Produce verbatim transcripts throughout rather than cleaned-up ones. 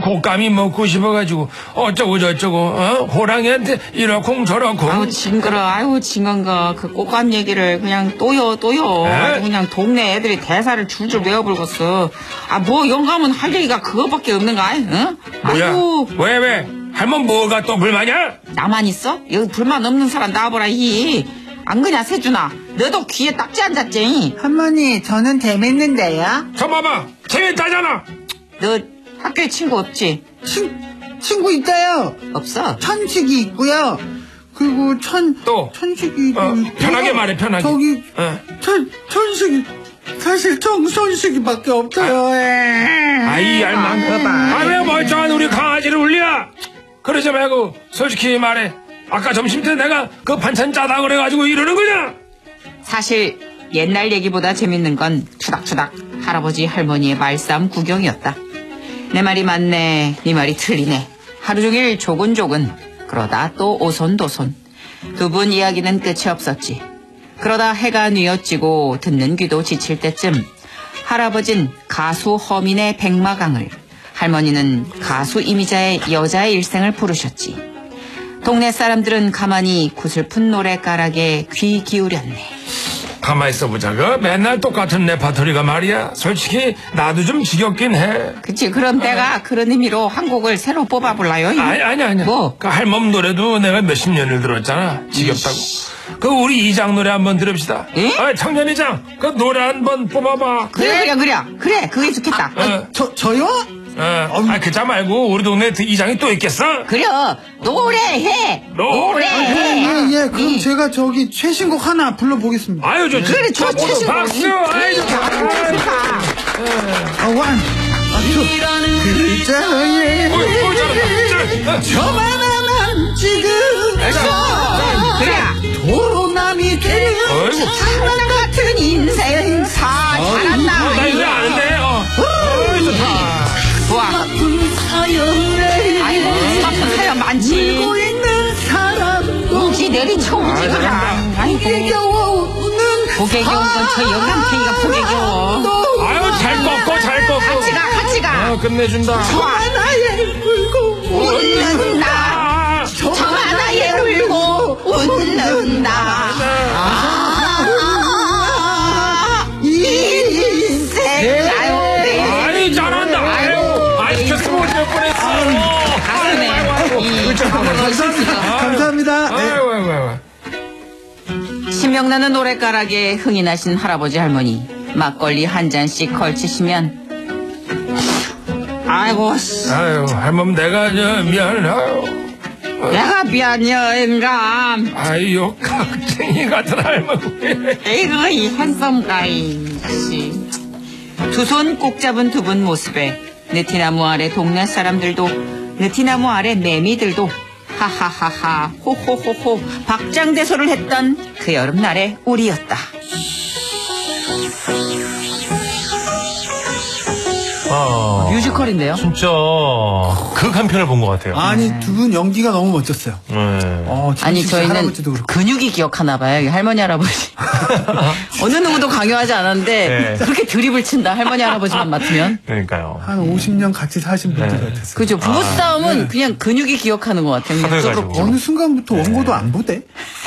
곶감이 먹고 싶어가지고 어쩌고 저쩌고 어? 호랑이한테 이러쿵 저러쿵. 아우 징그러. 아유 징한가. 그 곶감 얘기를 그냥 또요 또요. 아주 그냥 동네 애들이 대사를 줄줄 외워불겠어. 아 뭐 영감은 할 얘기가 그거밖에 없는가? 응? 뭐야? 아이고. 왜 왜? 할머니 뭐가 또 불만이야? 나만 있어? 여기 불만 없는 사람 나와보라. 이. 안 그냐 세준아. 너도 귀에 딱지 앉았지? 할머니, 저는 재밌는데요. 저 봐봐. 재밌다잖아. 너 학교에 친구 없지? 친, 친구 있어요. 없어? 천식이 있고요. 그리고 천, 또? 천식이도 어, 있고. 편하게 말해, 편하게. 저기, 어. 천, 천식이, 사실 정천식이밖에 없어요. 아, 아이, 알만. 아, 왜 멀쩡한 우리 강아지를 울려? 그러지 말고, 솔직히 말해. 아까 점심 때 내가 그 반찬 짜다 그래가지고 이러는 거냐? 사실 옛날 얘기보다 재밌는 건 투닥투닥 할아버지 할머니의 말싸움 구경이었다. 내 말이 맞네, 네 말이 틀리네. 하루 종일 조근조근, 그러다 또 오손도손. 두 분 이야기는 끝이 없었지. 그러다 해가 뉘어지고 듣는 귀도 지칠 때쯤 할아버진 가수 허민의 백마강을, 할머니는 가수 이미자의 여자의 일생을 부르셨지. 동네 사람들은 가만히 구슬픈 노래가락에 귀 기울였네. 가만히 있어보자고. 맨날 똑같은 레파토리가 말이야. 솔직히 나도 좀 지겹긴 해. 그치, 그럼 내가 그런 의미로 한 곡을 새로 뽑아볼라요? 아니 아니 아니. 뭐? 그 할멈 노래도 내가 몇십 년을 들었잖아. 지겹다고. 그 우리 이장 노래 한번 들읍시다. 에? 아, 청년이장 그 노래 한번 뽑아봐. 그래 그래 그래 그래 그게 좋겠다. 어, 아, 저, 저요? 어, 아, 그자 말고 우리 동네 이장이 또 있겠어? 그래 노래해 노래. 노래해. 예, 예, 그럼 이. 제가 저기 최신곡 하나 불러보겠습니다. 아유 좋지. 그래 저 모두 최신 박수. 아이 좋다. 아, 원, 아, 투. 글자에 어이, 어이, 잘한다. 잘한다. 저만 하면 지금 그래 도로남이 되는 어이구. 하늘 같은 인생사 어, 잘한다. 나 이거 아는데. 어. 어이 좋다. 좋아. 사연에 아이고 스마트 사연 많지. 울고 있는 사람도 우지 내리쳐 우지 아, 그냥. 잘한다. 아이고 겨우는 고개 겨운 건 저 영감탱이가 고개 겨워. 아유 잘 꺾어 잘 꺾어. 같이 가 같이 가. 어, 끝내준다. 좋아. 하나에 울고 웃는다. 아, 저 하나에 울고 웃는다. 아, 인생. 아유, 네. 아니 잘한다. 아유, 아이 켰으면 못 뻔했어. 가슴에 이 감사합니다. 감사합니다. 네. 아이고 아이고 아이고. 신명나는 노랫가락에 흥이 나신 할아버지 할머니 막걸리 한 잔씩 걸치시면 아이고 씨, 아유 할멈 내가 저 미안해. 아유. 내가 미안해 영감. 아유 깍쟁이 같은 할머니. 에이그 이 한섬가이 씨. 두 손 꼭 잡은 두 분 모습에 느티나무 아래 동네 사람들도 느티나무 아래 매미들도 하하하하 호호호호 박장대소를 했던 그 여름날의 우리였다. 아, 뮤지컬인데요? 진짜 극 한 편을 본 것 같아요. 아니, 두 분 연기가 너무 멋졌어요. 네. 어, 아니 진짜 저희는 할아버지도 그렇고. 근육이 기억하나 봐요. 할머니 할아버지. 어느 누구도 강요하지 않았는데 네. 그렇게 드립을 친다. 할머니 할아버지만 맡으면. 그러니까요. 한 오십 년 같이 사신 분들 네. 같았어요. 그죠. 부부싸움은 그냥 근육이 기억하는 것 같아요. 그냥 하늘가지고. 쪼그럽- 어느 순간부터 원고도 안 보대?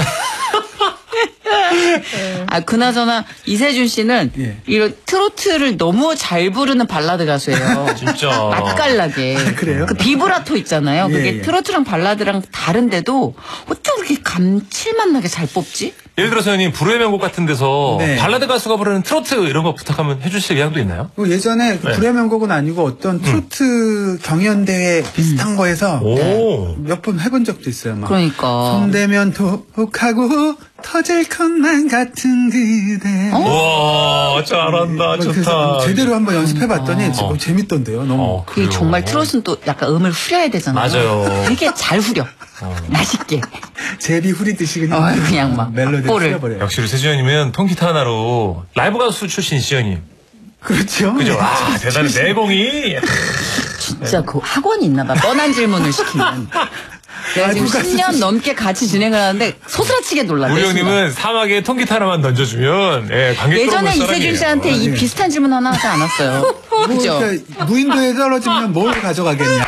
아, 그나저나 이세준 씨는 예. 이런 트로트를 너무 잘 부르는 발라드 가수예요. 진짜. 맛깔나게. 그래요? 그 비브라토 있잖아요. 예, 그게 예. 트로트랑 발라드랑 다른데도 어쩜 그렇게 감칠맛 나게 잘 뽑지? 예를 들어서 형님 불후의 명곡 같은 데서 네. 발라드 가수가 부르는 트로트 이런 거 부탁하면 해주실 의향도 있나요? 그 예전에 그 네. 불의 명곡은 아니고 어떤 트로트 경연대회 비슷한 거에서 오. 몇 번 해본 적도 있어요. 막. 그러니까. 손대면 독하고 터질 것만 같은 그대. 어? 와 잘한다 뭐 그래서 좋다. 제대로 한번 연습해봤더니 어. 어, 재밌던데요. 너무. 어, 그게 그래요. 정말 트롯은 또 약간 음을 후려야 되잖아요. 맞아요. 되게 잘 후려. 맛있게. 제비 후리듯이 그냥, 어, 그냥 막 멜로디를 악보를. 풀어버려요. 역시 우리 세준형님은 통기타 하나로 라이브 가수 출신이시죠 형님. 그렇죠. 그죠? 네. 아 대단해 내공이. 진짜 그 학원이 있나 봐. 뻔한 질문을 시키는. 내가 지금 누가 십 년 넘게 같이 진행을 하는데 소스라치게 놀랐어요. 우리 형님은 사막에 통기타 하나만 던져주면 예, 관객 예전에 이세준 씨한테 이 예. 비슷한 질문 하나 하지 않았어요. 뭐, 그죠? 그러니까 무인도에 떨어지면 뭘 가져가겠냐.